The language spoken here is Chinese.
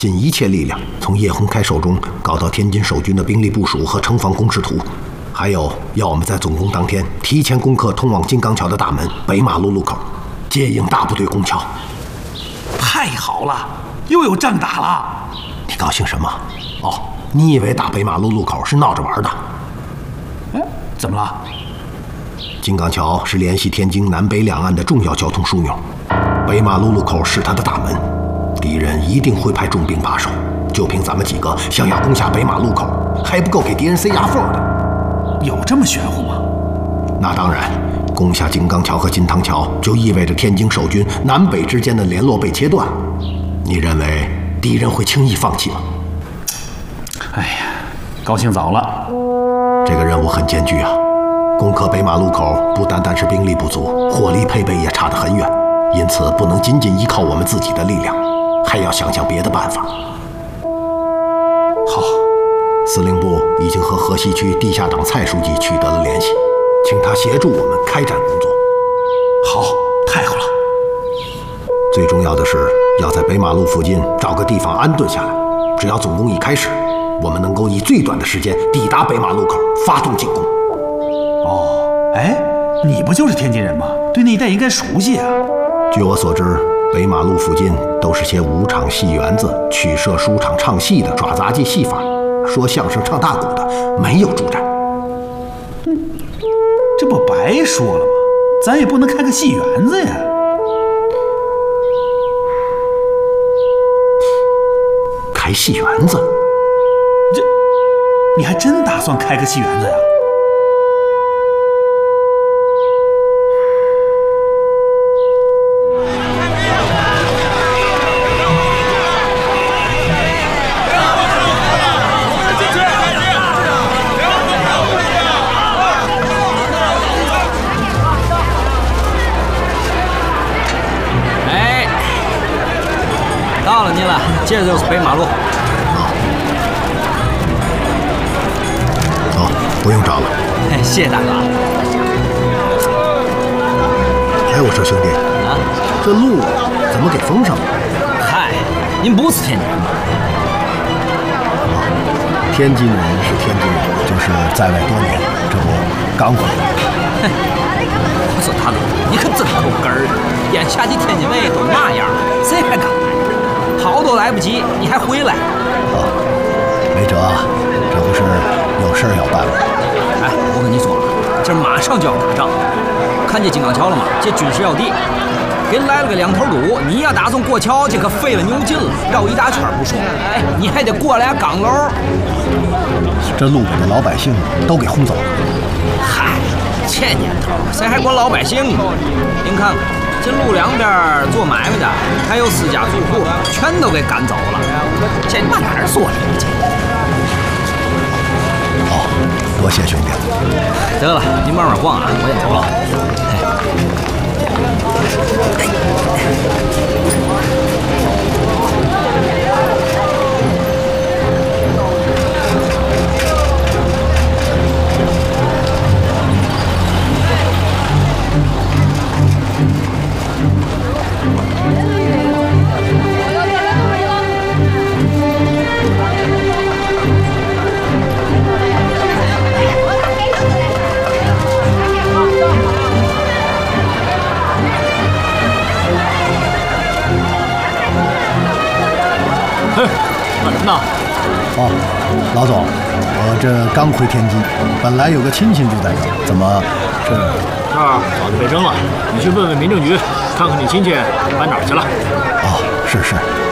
尽一切力量从叶洪开手中搞到天津守军的兵力部署和城防工事图，还有要我们在总攻当天提前攻克通往金刚桥的大门北马路路口，接应大部队攻桥。 太好了，又有仗打了！ 你高兴什么？哦，你以为打北马路路口是闹着玩的？ 怎么了？ 金刚桥是联系天津南北两岸的重要交通枢纽，北马路路口是它的大门。敌人一定会派重兵把守，就凭咱们几个想要攻下北马路口，还不够给敌人塞牙缝的。 有这么玄乎吗？ 那当然，攻下金刚桥和金汤桥，就意味着天津守军南北之间的联络被切断。你认为敌人会轻易放弃吗？ 哎呀，高兴早了。 这个任务很艰巨啊！攻克北马路口不单单是兵力不足，火力配备也差得很远，因此不能仅仅依靠我们自己的力量。还要想想别的办法。 好， 司令部已经和河西区地下党蔡书记取得了联系，请他协助我们开展工作。 好，太好了。 最重要的是要在北马路附近找个地方安顿下来。只要总攻一开始，我们能够以最短的时间抵达北马路口，发动进攻。 哦，哎，你不就是天津人吗？对那一带应该熟悉啊。 据我所知，北马路附近都是些舞场、戏园子、曲社、书场唱戏的耍杂技戏法，说相声、唱大鼓的，没有驻站。 这不白说了吗？咱也不能开个戏园子呀。 开戏园子？ 你还真打算开个戏园子呀？ 到了您了，接着就是北马路。 好，不用找了。 谢谢大哥。 哎，我说兄弟啊， 这路怎么给封上了？ 嗨，您不是天津人吗？ 天津人是天津人，就是在外多年，这不刚回来。 我说大哥，你可真够根儿的！眼下的天津卫都那样了，谁还敢来？跑都来不及，你还回来？ 没辙，这不是有事儿要办吗？ 哎，我跟你说，这马上就要打仗，看见金刚桥了吗？这军事要地，给来了个两头堵。你要打算过桥，这可费了牛劲了，绕一大圈不说，哎，你还得过俩岗楼。 这路北的老百姓都给轰走了。 嗨，这年头谁还管老百姓呢？您看看。这路两边做买卖的，还有私家住户，全都给赶走了。这往哪儿说理去？ 好，多谢兄弟。 得了，您慢慢逛啊，我也走了。 干什么呢？ 哦，老总，我这刚回天津，本来有个亲戚住在这儿，怎么这儿早就被扔了。你去问问民政局，看看你亲戚搬哪儿去了。 哦，是。